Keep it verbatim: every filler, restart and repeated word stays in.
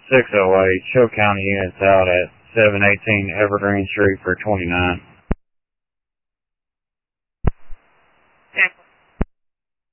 six oh eight. Show County units out at seven eighteen Evergreen Street for twenty-nine.